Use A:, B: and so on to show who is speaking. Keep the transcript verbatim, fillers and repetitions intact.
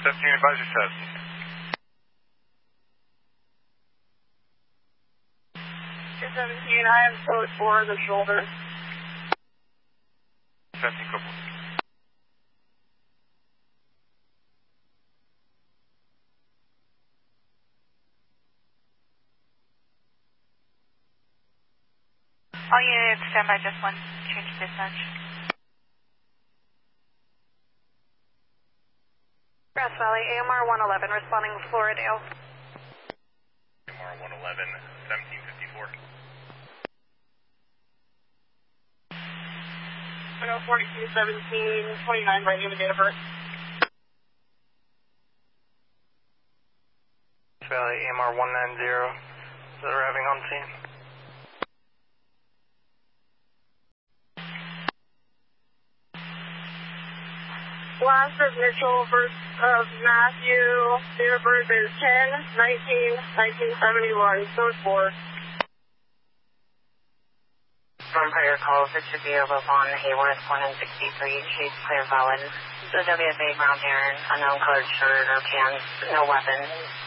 A: seventeen, advise your test.
B: two seventeen, I have code four the shoulder.
A: seventeen, go for it.
C: All units, stand by just one. Change dispatch.
D: Grass Valley, A M R one eleven, responding Floridale.
A: A M R one eleven, seventeen fifty-four.
B: I got forty-two seventeen, twenty-nine by name and date of birth.
E: Grass Valley, A M R one nine zero, is that arriving on scene?
B: Last of Mitchell, first of Matthew, date of birth is ten nineteen nineteen seventy-one, code four.
F: From prior calls, it should be over on Hayworth, one and sixty-three, Chase Clear Valid. The W F A Brown Heron, unknown colored shirt or pants, no weapon.